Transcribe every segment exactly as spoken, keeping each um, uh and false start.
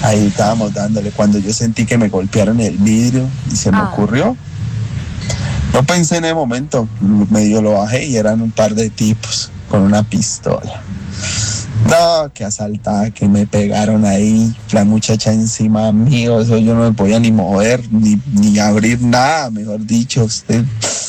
Ahí estábamos dándole. Cuando yo sentí que me golpearon el vidrio y se me ah. ocurrió, no pensé en el momento, medio lo bajé y eran un par de tipos con una pistola. No, que asaltada, que me pegaron ahí, la muchacha encima mío, eso yo no me podía ni mover, ni, ni abrir nada, mejor dicho. Usted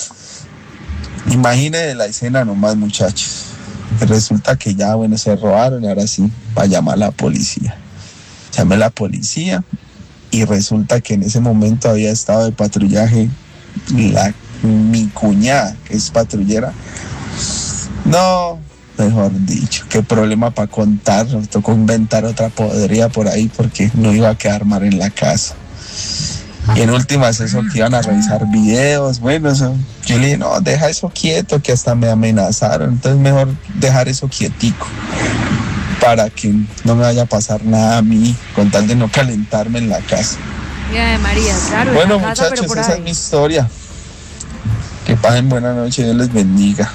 imagine la escena nomás, muchachos. Resulta que ya, bueno, se robaron y ahora sí, para llamar a la policía. Llamé a la policía y resulta que en ese momento había estado de patrullaje la, mi cuñada, que es patrullera. No, mejor dicho, qué problema para contar. Nos tocó inventar otra podrida por ahí porque no iba a quedar mal en la casa. Y en últimas eso que iban a revisar videos, bueno, eso, yo le dije, no, deja eso quieto, que hasta me amenazaron, entonces mejor dejar eso quietico, para que no me vaya a pasar nada a mí, con tal de no calentarme en la casa. Mira, María, claro. Bueno, casa, muchachos, esa ahí. Es mi historia. Que pasen buena noche, Dios les bendiga.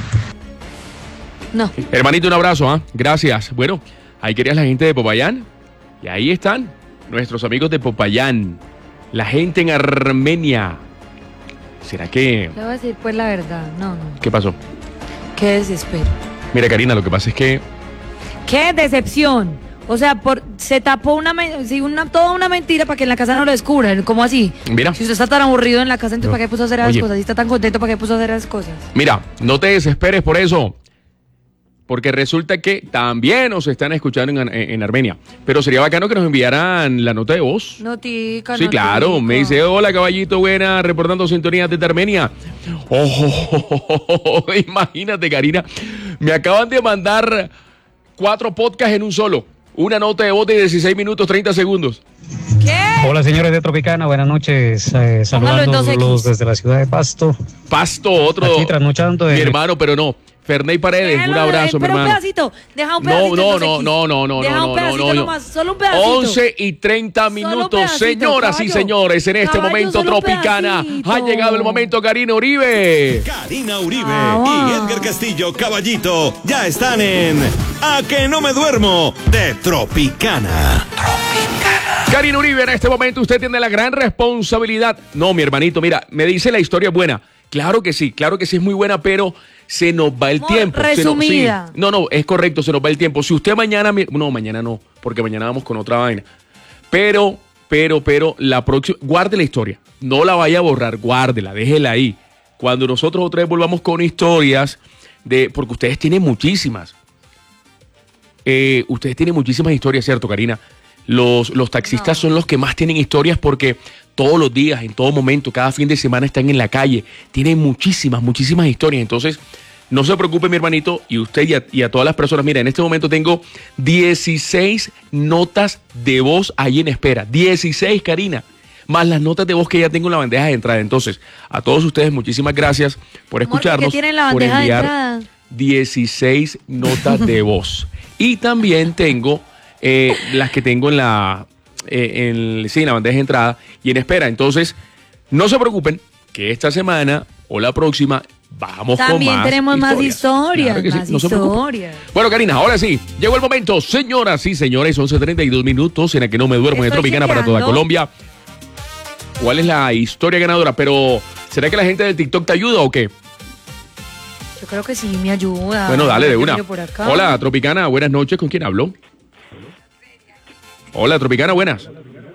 No. Hermanito, un abrazo, ¿ah? ¿eh? Gracias. Bueno, ahí querías la gente de Popayán, y ahí están nuestros amigos de Popayán. La gente en Armenia. ¿Será que...? Le voy a decir pues la verdad, no, no. ¿Qué pasó? Qué desespero. Mira, Karina, lo que pasa es que... ¡Qué decepción! O sea, por, se tapó una, sí, una toda una mentira para que en la casa no lo descubran. ¿Cómo así? Mira. Si usted está tan aburrido en la casa, entonces no. ¿Para qué puso a hacer las cosas? Si está tan contento, ¿para qué puso a hacer las cosas? Mira, no te desesperes por eso. Porque resulta que también nos están escuchando en, en, en Armenia. Pero sería bacano que nos enviaran la nota de voz. Notica, Sí, notica. claro. Me dice, hola, caballito, buena, reportando sintonía desde Armenia. Oh, oh, oh, oh, imagínate, Karina. Me acaban de mandar cuatro podcasts en un solo. Una nota de voz de dieciséis minutos, treinta segundos. ¿Qué? Hola, señores de Tropicana, buenas noches. Eh, saludándolos desde la ciudad de Pasto. Pasto, otro. Aquí trasnochando. Mi hermano, pero no. Ferney Paredes, Déjalo, un abrazo, mi hermano. un pedacito, deja un pedacito. No, no, no, no, no, deja no, un pedacito no, no, nomás, solo un pedacito. once y treinta minutos, señoras y señores, en este caballo, momento Tropicana. Ha llegado el momento, Karina Uribe. Karina Uribe ah, y Edgar Castillo, caballito, ya están en A que no me duermo de Tropicana. Tropicana. Karina Uribe, en este momento usted tiene la gran responsabilidad. No, mi hermanito, mira, me dice la historia buena. Claro que sí, claro que sí es muy buena, pero se nos va el Muy tiempo. resumida. Se nos, sí. No, no, es correcto, se nos va el tiempo. Si usted mañana, no, mañana no, porque mañana vamos con otra vaina. Pero, pero, pero, la próxima, guarde la historia. No la vaya a borrar, guárdela, déjela ahí. Cuando nosotros otra vez volvamos con historias de, porque ustedes tienen muchísimas. Eh, ustedes tienen muchísimas historias, ¿cierto, Karina? Los, los taxistas no. son los que más tienen historias porque todos los días, en todo momento, cada fin de semana están en la calle. Tienen muchísimas, muchísimas historias. Entonces, no se preocupe, mi hermanito, y usted y a, y a todas las personas. Mira, en este momento tengo dieciséis notas de voz ahí en espera. dieciséis, Karina. Más las notas de voz que ya tengo en la bandeja de entrada. Entonces, a todos ustedes, muchísimas gracias por escucharnos. ¿Qué tienen la bandeja por enviar de entrada? dieciséis notas de voz. Y también tengo eh, las que tengo en la... Eh, en, sí, en la bandeja de entrada y en espera. Entonces, no se preocupen que esta semana o la próxima vamos También con más tenemos historias. más historias, Claro más sí, no historias. Bueno, Karina, ahora sí, llegó el momento. Señoras y señores, once treinta y dos minutos en la que no me duermo de Tropicana para toda Colombia. ¿Cuál es la historia ganadora? Pero, ¿será que la gente del TikTok te ayuda o qué? Yo creo que sí, me ayuda. Bueno, dale de una. Hola, Tropicana, buenas noches. ¿Con quién hablo? Hola, Tropicana, buenas.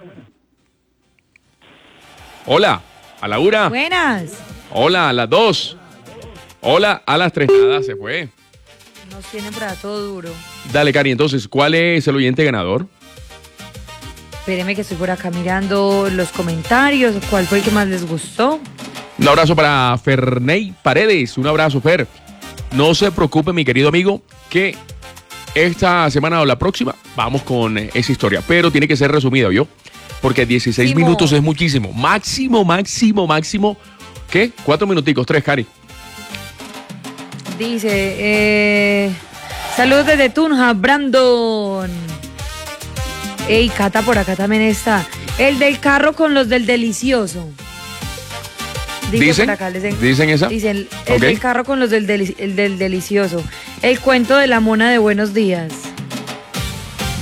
Hola, a la una. Buenas. Hola, a las dos. Hola, a las tres. Nada, se fue. Nos tienen para todo duro. Dale, Cari, entonces, ¿cuál es el oyente ganador? Espéreme que estoy por acá mirando los comentarios. ¿Cuál fue el que más les gustó? Un abrazo para Ferney Paredes. Un abrazo, Fer. No se preocupe, mi querido amigo, que esta semana o la próxima vamos con esa historia, pero tiene que ser resumido, ¿yo? Porque dieciséis Simo. minutos es muchísimo. Máximo, máximo, máximo. ¿Qué? Cuatro minuticos, tres, Cari. Dice, eh, saludos desde Tunja, Brandon. Ey, Cata por acá también está. El del carro con los del delicioso. Dice ¿Dicen? por acá, dicen, ¿Dicen esa? Dicen, el Okay. del carro con los del, deli- el del delicioso. El cuento de la mona de Buenos Días.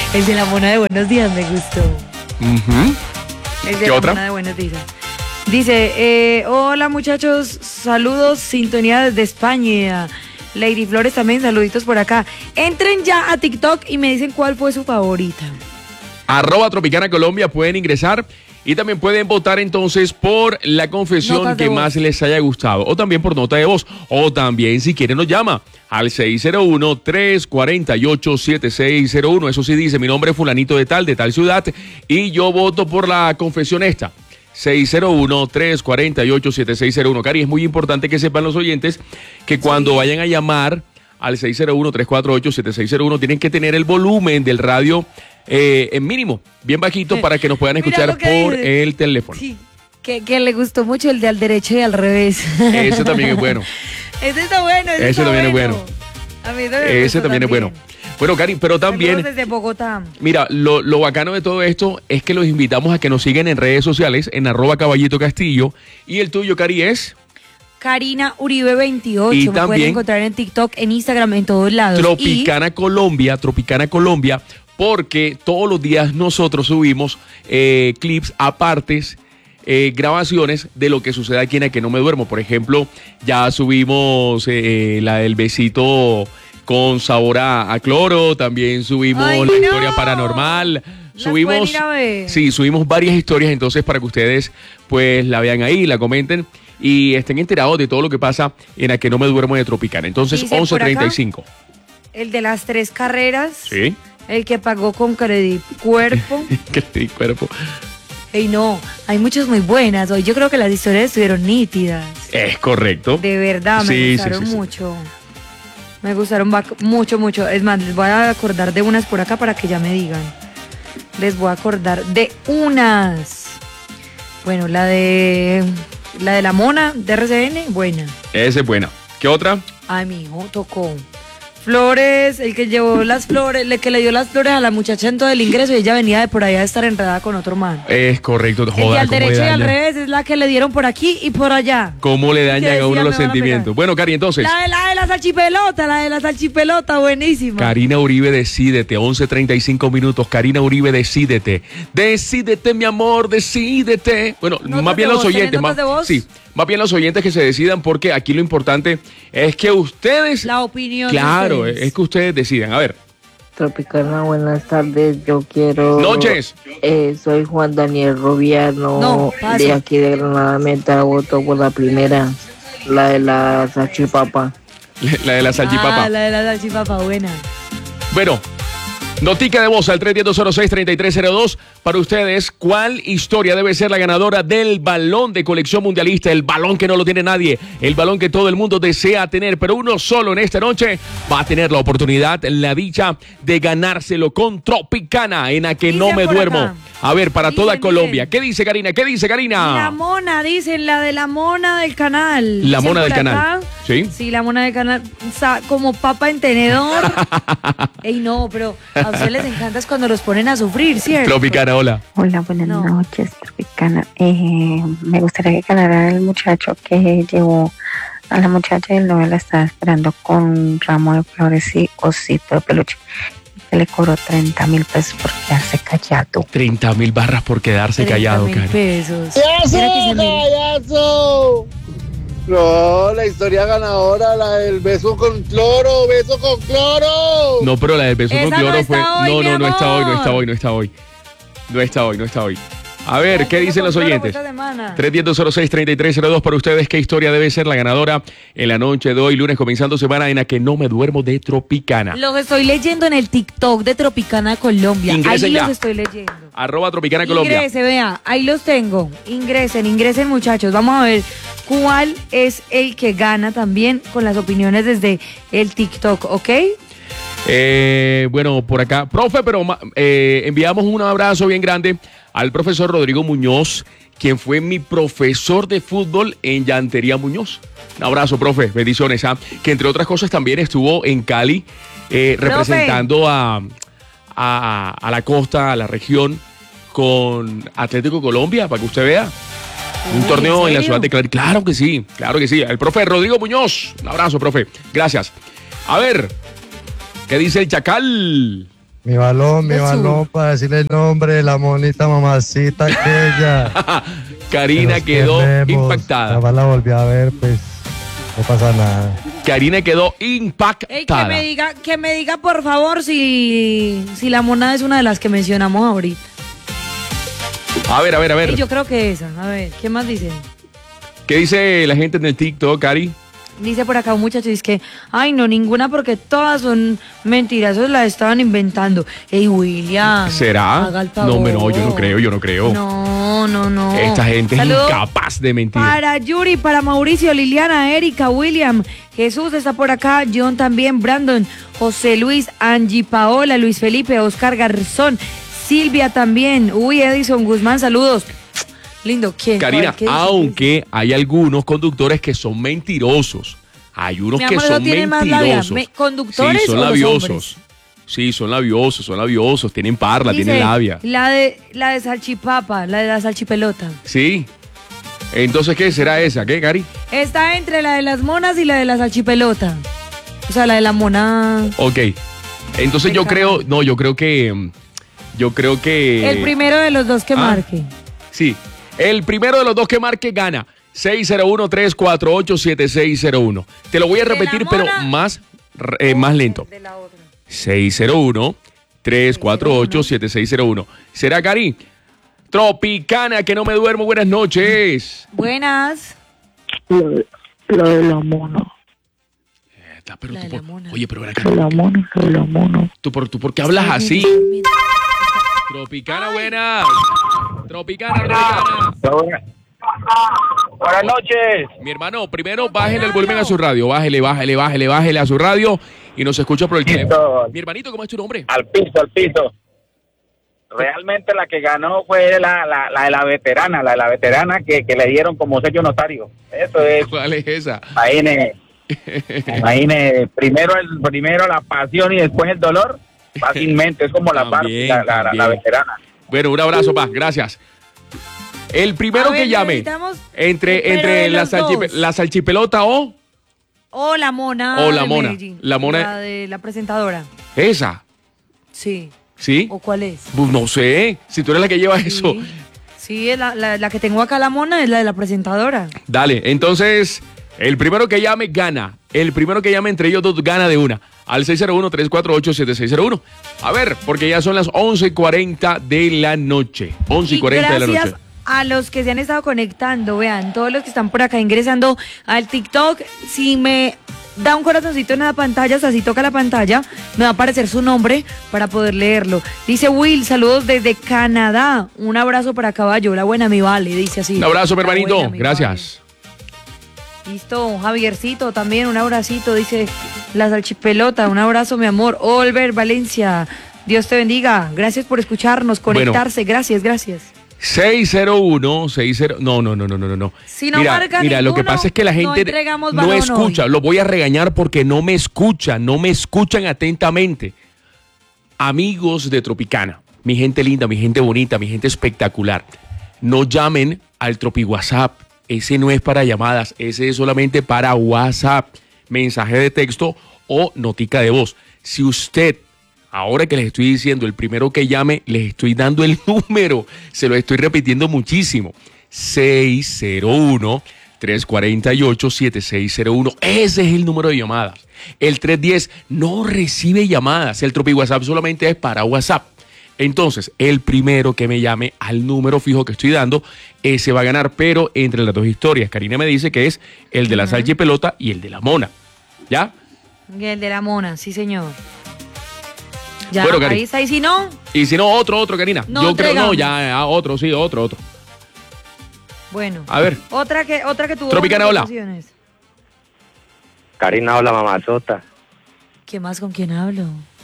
El de la mona de buenos días me gustó. Uh-huh. El de ¿Qué la otra? mona de buenos días. Dice, eh, hola muchachos, saludos, sintonía desde España. Lady Flores también, saluditos por acá. Entren ya a TikTok y me dicen cuál fue su favorita. Arroba Tropicana Colombia, pueden ingresar y también pueden votar entonces por la confesión Notas de que voz. más les haya gustado, o también por nota de voz, o también si quieren nos llama al seis cero uno, tres cuatro ocho, siete seis cero uno. Eso sí dice, mi nombre es fulanito de tal, de tal ciudad, y yo voto por la confesión esta. seis cero uno, tres cuatro ocho, siete seis cero uno. Cari, es muy importante que sepan los oyentes que cuando Sí. vayan a llamar al seis cero uno, tres cuatro ocho, siete seis cero uno tienen que tener el volumen del radio eh, en mínimo, bien bajito, Eh, para que nos puedan mira escuchar lo que por dice. el teléfono. Sí, que, que le gustó mucho el de al derecho y al revés. Ese también es bueno. Ese está bueno, ese, Ese está también es bueno. bueno. A mí también me Ese gustó también es bueno. Bueno, Cari, pero también, Saludos desde Bogotá. mira, lo, lo bacano de todo esto es que los invitamos a que nos sigan en redes sociales, en arroba Caballito Castillo, y el tuyo, Cari, es Karina Uribe veintiocho. Y me también pueden encontrar en TikTok, en Instagram, en todos lados. Tropicana Colombia, Tropicana Colombia, porque todos los días nosotros subimos eh, clips apartes, eh, grabaciones de lo que sucede aquí en A Que No Me Duermo. Por ejemplo, ya subimos eh, la del besito con sabor a, a cloro, también subimos ¡Ay, la no! historia paranormal. ¿Las Subimos, pueden ir a ver? sí, subimos varias historias, entonces para que ustedes pues la vean ahí, la comenten y estén enterados de todo lo que pasa en A Que No Me Duermo de Tropicana. Entonces, Dice por once acá, treinta y cinco. El de las tres carreras. Sí. El que pagó con Credit Cuerpo. Que te cuerpo. Ey, no, hay muchas muy buenas. Hoy yo creo que las historias estuvieron nítidas. Es correcto. De verdad, me Sí, sí, gustaron sí, sí. mucho. Me gustaron bac- mucho, mucho. Es más, les voy a acordar de unas por acá para que ya me digan. Les voy a acordar de unas. Bueno, la de la de la mona de R C N, buena. Esa es buena. ¿Qué otra? Ay, mi hijo tocó. Flores, el que llevó las flores, el que le dio las flores a la muchacha en todo el ingreso y ella venía de por allá a estar enredada con otro man. Es correcto. El de Joder, al cómo le derecho y al dañan, revés es la que le dieron por aquí y por allá. cómo le dañan decía, a uno me los van a sentimientos. pegar. Bueno, Cari, entonces. La de la de la salchipelota, la de la salchipelota, buenísima. Karina Uribe, decídete. once treinta y cinco minutos. Karina Uribe, decídete. Decídete, mi amor, decídete. Bueno, ¿Notas más bien de los voz? ¿Tenés oyentes. notas Más, de voz? sí, más bien los oyentes que se decidan, porque aquí lo importante es que ustedes. La opinión. Claro, de ustedes. es que ustedes decidan. A ver. Tropicana, buenas tardes. Yo quiero. Noches. Eh, soy Juan Daniel Roviano, No, paso. de aquí de Granada Meta. Voto por la primera, la de la salchipapa. La de la salchipapa. Ah, la de la salchipapa, buena. Bueno, notica de voz al tres uno cero cero seis, tres tres cero dos para ustedes. ¿Cuál historia debe ser la ganadora del balón de colección mundialista? El balón que no lo tiene nadie, el balón que todo el mundo desea tener, pero uno solo en esta noche va a tener la oportunidad, la dicha de ganárselo con Tropicana en A Que No Dicen Me por Duermo. acá. A ver, para Dicen, toda Colombia. dicen. ¿Qué dice Karina? ¿Qué dice Karina? La mona, dicen, la de la mona del canal. La Dicen mona del por canal. acá. ¿Sí? Sí, la mona del canal. O sea, como papa en tenedor. Ey, no, pero a ustedes les encanta es cuando los ponen a sufrir, ¿cierto? Tropicana, hola. Hola, buenas No. noches, Tropicana. Eh, me gustaría que ganara el muchacho que llevó a la muchacha y el novio la estaba esperando con un ramo de flores y osito de peluche. Que le cobró treinta mil pesos por quedarse callado. treinta mil barras por quedarse callado, treinta mil Karen. pesos. Mira que se me- No, la historia ganadora, la del beso con cloro, beso con cloro. No, pero la del beso Esa con no cloro está fue. hoy, no, mi no, no está hoy, no está amor. hoy, no está hoy. No está hoy, no está hoy. A ver, La ¿qué que dicen no los compró la oyentes? vuelta de semana. tres uno cero seis, tres tres cero dos para ustedes. ¿Qué historia debe ser la ganadora en la noche de hoy, lunes, comenzando semana en A Que No Me Duermo de Tropicana? Los estoy leyendo en el TikTok de Tropicana Colombia. Ingresen Ahí ya. los estoy leyendo. Arroba Tropicana Colombia. Ingrese, vea, ahí los tengo. Ingresen, ingresen muchachos. Vamos a ver cuál es el que gana también con las opiniones desde el TikTok, ¿ok? Eh, bueno, por acá, profe, pero ma- eh, enviamos un abrazo bien grande al profesor Rodrigo Muñoz, quien fue mi profesor de fútbol en Llantería Muñoz. Un abrazo, profe, bendiciones. ¿ah? Que entre otras cosas también estuvo en Cali eh, Profe. representando a, a, a la costa, a la región, con Atlético Colombia, para que usted vea. Un Uy, torneo ¿en en la serio? ciudad de Cali. Claro que sí, claro que sí. El profe Rodrigo Muñoz. Un abrazo, profe. Gracias. A ver, ¿qué dice el Chacal? Mi balón, mi Eso. balón para decirle el nombre de la monita mamacita aquella. Karina Los quedó queremos. impactada. Nada más la volví a ver, pues no pasa nada. Karina quedó Ey, que impactada. me diga, que me diga por favor si, si la mona es una de las que mencionamos ahorita. A ver, a ver, a ver. Ey, yo creo que esa. A ver, ¿qué más dicen? ¿Qué dice la gente en el TikTok, Cari? Dice por acá un muchacho, dice que, ay no, ninguna porque todas son mentiras, esos las estaban inventando. Ey, William. ¿Será? haga el No, favor. hombre, no, yo no creo, yo no creo. No, no, no. Esta gente Saludos es incapaz de mentir. Para Yuri, para Mauricio, Liliana, Erika, William, Jesús está por acá, John también, Brandon, José Luis, Angie Paola, Luis Felipe, Oscar Garzón, Silvia también, uy, Edison Guzmán, saludos. Lindo, ¿quién? Karina, A ver, ¿qué dice? aunque hay algunos conductores que son mentirosos. Hay unos Mi que amor, son ¿no tienen más labia? mentirosos. Me- ¿conductores sí, son o los labiosos. hombres? Sí, son labiosos, son labiosos. Tienen parla, Dice, tienen labia. La de, la de salchipapa, la de la salchipelota. Sí. Entonces, ¿qué será esa? ¿Qué, Cari? Está entre la de las monas y la de la salchipelota. O sea, la de la mona. Ok. Entonces yo Venga. creo, no, yo creo que, yo creo que. El primero de los dos que ah. marque. Sí. El primero de los dos que marque gana. seis cero uno, tres cuatro ocho, siete seis cero uno. Te lo voy a ¿De la repetir, pero mona? más, eh, más lento. De la otra. seis cero uno, tres cuatro ocho, siete seis cero uno. ¿Será, Cari? Tropicana, que no me duermo. Buenas noches. Buenas. Lo de, lo de la mona. Está, pero La tú de la por- mona. Oye, pero ven acá. Lo de la mona, lo de la mona. ¿Tú por, tú por qué hablas así? Mira, Tropicana, buenas. Tropicana, Tropicana. Buenas noches. Mi hermano, primero bájele el volumen a su radio. Bájele, bájele, bájele, bájele a su radio y nos escucha por el teléfono. Mi hermanito, ¿cómo es tu nombre? Al piso, al piso. Realmente la que ganó fue la, la, la de la veterana, la de la veterana que, que le dieron como sello notario. Eso es. ¿Cuál es esa? Imagine, imagine primero, el, primero la pasión y después el dolor. Fácilmente, es como la También, Barbie, la, la, la, la también. veterana. Bueno, un abrazo, pa, gracias. El primero A ver, que llame necesitamos entre, el primero entre de la, los salchipe- dos. la salchipelota o O la mona. O la de mona. Medellín, La mona- La de la presentadora. esa, Sí. ¿sí? ¿O cuál es? Pues no sé, si tú eres la que lleva eso. Sí, sí es la, la, la que tengo acá la mona es la de la presentadora. Dale, entonces, el primero que llame gana. El primero que llame entre ellos dos gana de una. Al seis cero uno, tres cuatro ocho, siete seis cero uno. A ver, porque ya son las once y cuarenta de la noche. once y cuarenta de la gracias noche. a los que se han estado conectando, vean, todos los que están por acá ingresando al TikTok, si me da un corazoncito en la pantalla, o sea, si toca la pantalla, me va a aparecer su nombre para poder leerlo. Dice Will, saludos desde Canadá, un abrazo para Caballo, la buena mi vale, dice así. Un abrazo, mi La hermanito. buena, mi Gracias. vale. Listo, Javiercito también, un abracito, dice la salchipelota, un abrazo, mi amor. Olver Valencia, Dios te bendiga, gracias por escucharnos, conectarse, gracias, gracias. seis cero uno, sesenta. No, no, no, no, no, no. Si no mira, marca mira, lo que ninguno, pasa es que la no gente entregamos no, balón escucha. hoy. Lo voy a regañar porque no me escuchan, no me escuchan atentamente. Amigos de Tropicana, mi gente linda, mi gente bonita, mi gente espectacular, no llamen al Tropi WhatsApp. Ese no es para llamadas, ese es solamente para WhatsApp, mensaje de texto o notica de voz. Si usted, ahora que les estoy diciendo, el primero que llame, les estoy dando el número, se lo estoy repitiendo muchísimo. seis cero uno, tres cuatro ocho, siete seis cero uno. Ese es el número de llamadas. El tres diez no recibe llamadas. El Tropi WhatsApp solamente es para WhatsApp. Entonces, el primero que me llame al número fijo que estoy dando, ese va a ganar, pero entre las dos historias. Karina me dice que es el de la Ajá. salchipelota y el de la mona. ¿Ya? Y el de la mona, sí señor. Ya, Bueno, Cari. ahí está, y si no, Y si no, otro, otro, Karina. No Yo creo, no, entregamos. ya, ya, otro, sí, otro, otro. bueno. A ver. Otra que, otra que tuvo Tropicana, buenas hola. votaciones. Karina, habla mamazota. ¿Qué más con quién hablo?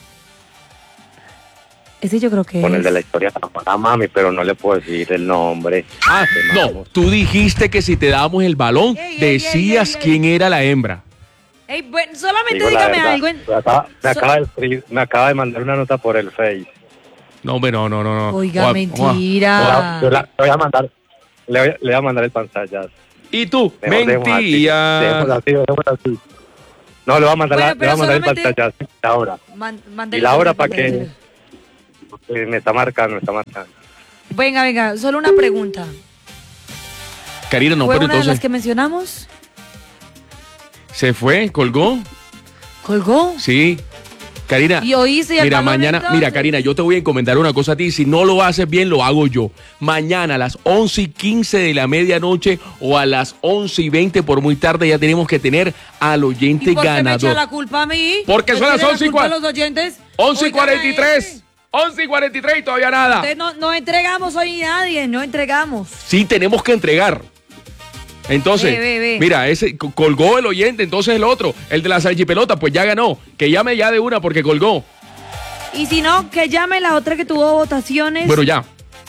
Ese yo creo que Con es. el de la historia de la mami, pero no le puedo decir el nombre. Ah, no, tú dijiste que si te damos el balón, Ey, ey, decías ey, ey, ey. quién era la hembra. Ey, bueno, solamente Digo la dígame verdad, algo. en- Me acaba, me, so- acaba de escribir- me acaba de mandar una nota por el Face. No, hombre, no, no, no. no. Oiga, Oa- mentira. Yo la- le voy a mandar, le voy, le voy a mandar el pantallazo. Y tú, Mejor dejemos así, mentía. dejemos así, dejemos así. No, le voy a mandar, Bueno, la- le voy pero a mandar el solamente- pantallazo la hora. Man- Y mándele la hora el para que pantallazo. Eh, Me está marcando, me está marcando. Venga, venga, solo una pregunta. Karina, no, ¿Fue pero una de entonces las que mencionamos? se fue, colgó. ¿Colgó? Sí. Karina, Y oíste el mira, balón, mañana, entonces. mira, Karina, yo te voy a encomendar una cosa a ti. Si no lo haces bien, lo hago yo. Mañana a las once y quince de la medianoche o a las once y veinte por muy tarde ya tenemos que tener al oyente ¿Y por qué me ganador. echa la culpa a mí? Porque ¿Me son las tiene la once y culpa cua- a los oyentes? once y Oigan a cuarenta y tres. este. once y cuarenta y tres y todavía nada. Ustedes no, no entregamos hoy nadie, no entregamos. Sí, tenemos que entregar. Entonces, Ve, ve, ve. mira, ese co- colgó el oyente, entonces el otro, el de la salchipelota, pues ya ganó. Que llame ya de una porque colgó. Y si no, que llame la otra que tuvo votaciones. Bueno, ya,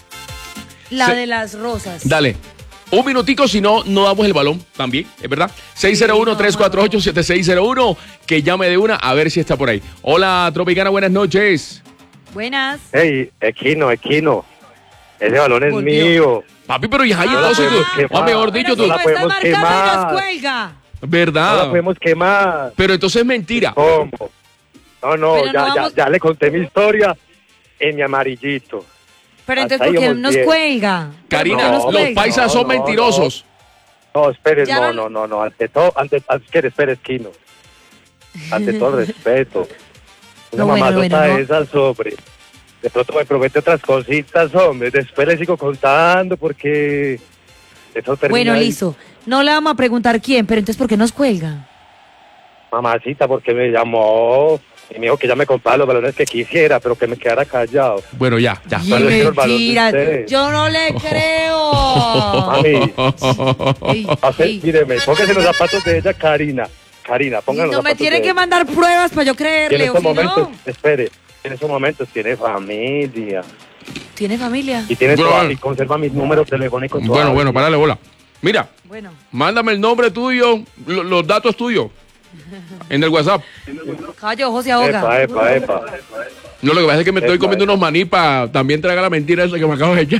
La Se- de las rosas. dale. Un minutico, si no, no damos el balón también, es verdad. seis cero uno, tres cuatro ocho, siete seis cero uno, que llame de una a ver si está por ahí. Hola, Tropicana, buenas noches. Buenas. Hey, Equino, Equino. Ese balón es Volvió. mío. Papi, pero ya hay Ah, entonces, podemos tú- quemar. o mejor dicho, Pero tú, si la no está podemos marcando y quemar. nos cuelga. No la ¿verdad? podemos quemar. Pero entonces es mentira. ¿Cómo? No, no, Pero ya, no ya, vamos- ya le conté mi historia en mi amarillito. Pero Hasta entonces, ahí ¿por qué vamos nos bien. cuelga? Karina, ¿Por qué nos No, los cuelga? paisas no, son no, mentirosos. No, espere, Ya no, no- no, no, no, ante todo, ante, ante, espere, Esquino. Ante todo respeto. Una No, bueno, mamazota bueno, no. esa, sobre. De pronto me promete otras cositas, hombre. Después le sigo contando porque eso termina Bueno, ahí. listo. No le vamos a preguntar quién, pero entonces, ¿por qué nos cuelga? Mamacita, porque me llamó y me dijo que ya me compraba los balones que quisiera, pero que me quedara callado. Bueno, ya, ya. Y Pero es que los balones de mentira, ustedes. yo no le creo. Mami, Ey, hace- ey. míreme, póngase los zapatos de ella, Karina. Karina, Y póngase los no me zapatos tienen de que ella. mandar pruebas para yo Y en creerle, o estos si momentos, no. espere, en estos momentos tiene familia. ¿Tiene familia? Y tiene Bueno, toda- bueno. y conserva mis números telefónicos. Bueno, todavía. bueno, párale bola. Mira, Bueno. mándame el nombre tuyo, lo- los datos tuyos en el WhatsApp. Caballo, ojo se ahoga. Epa, epa, epa. No, lo que pasa es que me estoy Epa, comiendo epa. unos maní para también tragar la mentira esa que me acabo de echar.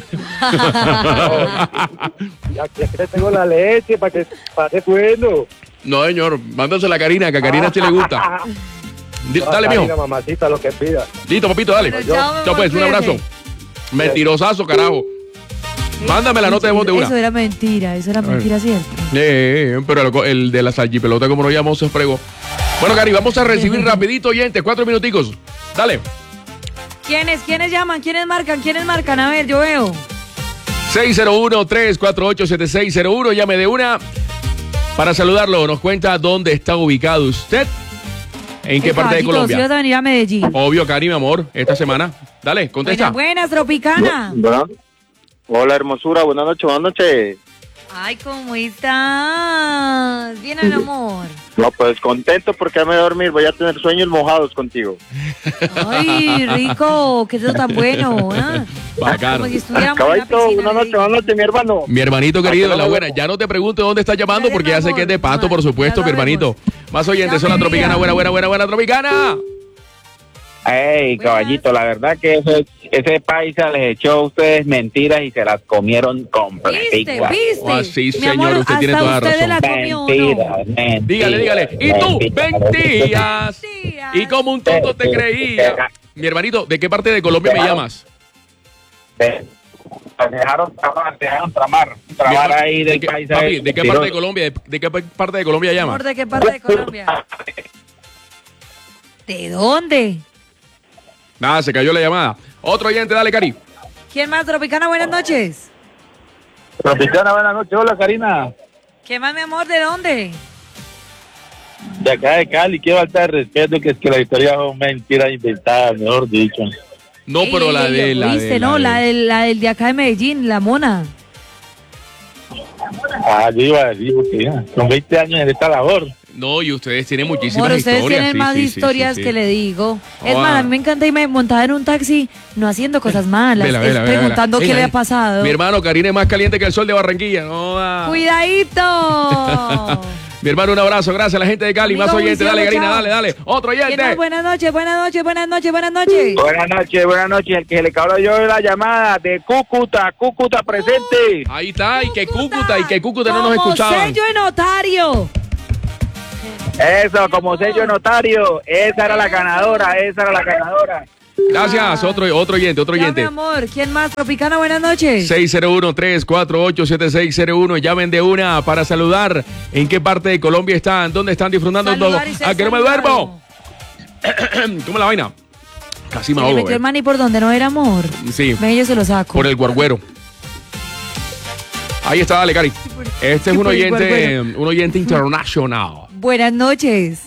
Ya, ya que le tengo la leche para que pase bueno. No, señor, mándasela a Karina, que a Karina sí le gusta. Di- Dale, Karina, mijo. mamacita, lo que pida. Listo, papito, dale. Bueno, chao, mi Chao, amor, pues, un cuídese. abrazo. Mentirosazo, carajo. Mándame la nota de voz de una. Eso era mentira, eso era mentira, ¿cierto? Eh, pero el, el de la salchipelota, como lo llamamos, se fregó. Bueno, Cari, vamos a recibir rapidito, oyentes, cuatro minuticos. Dale. ¿Quiénes? ¿Quiénes llaman? ¿Quiénes marcan? ¿Quiénes marcan? A ver, yo veo. seis cero uno, tres cuatro ocho, siete seis cero uno, llame de una. Para saludarlo, nos cuenta dónde está ubicado usted. ¿En qué El parte de caballito, Colombia? si vas a venir a Medellín. Obvio, Cari, mi amor, esta semana. Dale, contesta. Buenas, buenas, Tropicana. Bueno. Hola, hermosura. Buenas noches, buenas noches. Ay, ¿cómo estás? Bien, el amor. No, pues contento porque ya me voy a dormir. Voy a tener sueños mojados contigo. Ay, rico, qué es eso tan bueno. ¿Ah? Bacano. Como si estuviéramos en una Caballito, piscina. buenas noches, buenas noches, mi hermano. Mi hermanito querido, Hasta la luego. buena. Ya no te pregunto dónde estás llamando porque ya sé que es de pasto, por Ya supuesto, mi sabemos. hermanito. Más oyentes, Ya son la me Tropicana, diga. buena, buena, buena, buena, Tropicana. Ey, caballito, la verdad que ese, ese paisa les echó a ustedes mentiras y se las comieron ¿Viste? completas. ¿Viste? Oh, sí, Mi señor, amor, usted tiene hasta toda la usted razón. la comió, ¿no? Mentiras, mentiras. Dígale, dígale. Y tú, mentías. Mentiras. Y como un tonto te creía. Mi hermanito, ¿de qué parte de Colombia me llamas? Te dejaron tramar, te dejaron tramar. Mi Tramar hermano, ahí ¿de del qué, paisa. papi, ese ¿de qué parte de mentiroso. Colombia? ¿De, de qué parte de Colombia llamas? Amor, ¿de qué parte de Colombia? ¿De dónde? Nada, se cayó la llamada. Otro oyente, dale, Cari. ¿Quién más, Tropicana? Buenas noches. Tropicana, buenas noches. Hola, Karina. ¿Qué más, mi amor? ¿De dónde? De acá de Cali, quiero falta de respeto, que es que la historia son mentiras inventadas, mejor dicho. No, pero Ey, la ey, de ey, la ¿oíste, de, no? La de- del la del de acá de Medellín, la mona. Ah, yo iba a decir, porque ya, son veinte años en esta labor. No, y ustedes tienen muchísimas Amor, ustedes historias. tienen sí, más sí, sí, historias sí, sí. que le digo. Es Oh, más, ah. a mí me encanta irme montada en un taxi, no haciendo cosas malas, Vela, es vela, vela, preguntando vela. qué Ey, le ey. ha pasado. Mi hermano, Karina es más caliente que el sol de Barranquilla. No, ah. ¡Cuidadito! Mi hermano, un abrazo. Gracias a la gente de Cali. Amigo, Más oyentes. juicioso, Dale, Karina, chao. dale, dale. Otro ¿Quién oyente. más? Buenas noches, buenas noches, buenas noches, buenas noches. Buenas noches, buenas noches. El que se le cabró yo de la llamada de Cúcuta, Cúcuta presente. Ahí está. Y que Cúcuta, y que Cúcuta no nos Como escuchaban. sello de notario. Eso, como sello notario. Esa era la ganadora, esa era la ganadora. Gracias, otro, otro oyente, otro Ya, oyente. mi amor, ¿quién más? Tropicana, buenas noches. seis cero uno, tres cuatro ocho, siete seis cero uno. Llamen de una para saludar. ¿En qué parte de Colombia están? ¿Dónde están disfrutando Saludar todo? y ser ¿A que no me saludado. duermo? ¿Cómo la vaina? Casi me Se le ahogo. metió eh. el maní por donde no era amor. Sí, Ven, yo se lo saco. por el guarguero. Ahí está, dale, Cari. Este es un por el oyente, guarguero. un oyente internacional. Buenas noches.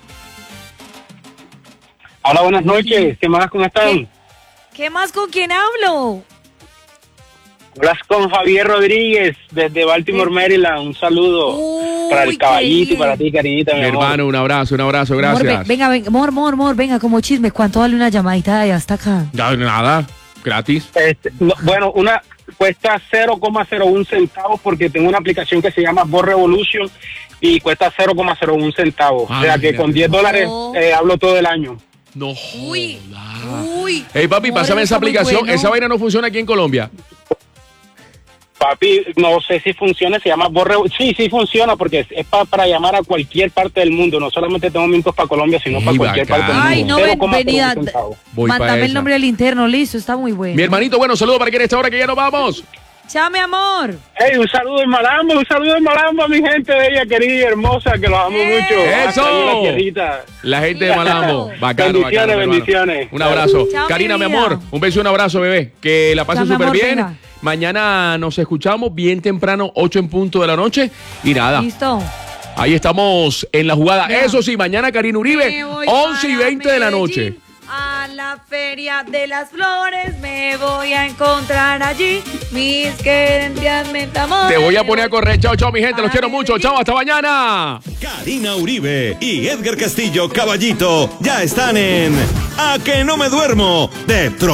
Hola, buenas noches. ¿Qué más? ¿Cómo están? ¿Qué? ¿Qué más? ¿Con quién hablo? Hablas con Javier Rodríguez desde Baltimore, Maryland. Un saludo Uy, para el qué caballito y bien. para ti, cariñita, mi, Mi amor. hermano, un abrazo, un abrazo, Amor, gracias. ve- venga, venga, amor, amor, amor, venga, como chisme. ¿Cuánto vale una llamadita de allá hasta acá? Ya, nada, gratis. Este, no, bueno, una cuesta cero coma cero uno centavos porque tengo una aplicación que se llama Board Revolution y cuesta cero coma cero uno centavos. Ah, o sea que mira. con diez dólares No. eh, hablo todo el año. No Uy, joda. uy. Hey, papi, Amor, pásame esa está muy aplicación. bueno. Esa vaina no funciona aquí en Colombia. Papi, no sé si funciona, se llama Board Revolution. Sí, sí funciona porque es, es pa- para llamar a cualquier parte del mundo. No solamente tengo minutos para Colombia, sino Ey, para cualquier bacán. parte del mundo. Ay, no, cero ven, coma cero uno venida. centavos. Voy pa' Mándame el esa. nombre del interno, listo, está muy bueno. Mi hermanito, bueno, saludo para quien a esta hora que ya nos vamos. Chao, mi amor. Hey, un saludo en Malambo, un saludo en Malambo a mi gente bella, querida y hermosa, que los amo ¡Eh! mucho. ¡Eso! Hasta ahí en la tierrita. La gente de Malambo. Bacano, Bendiciones, bacano, mi hermano. bendiciones. Un abrazo. Chao, Karina, mi mi vida. amor, un beso y un abrazo, bebé. Que la pases Chao, mi súper amor, bien. venga. Mañana nos escuchamos bien temprano, ocho en punto de la noche. Y nada, Listo. ahí estamos en la jugada. Vea. Eso sí, mañana Karina Uribe, Me voy once y para veinte de la Medellín, noche. A la feria de las flores me voy a encontrar allí mis querencias mentamores. Te voy a poner a correr. Chao, chao, mi gente. Los quiero mucho. Chao, hasta mañana. Karina Uribe y Edgar Castillo Caballito ya están en A que no me duermo de Tro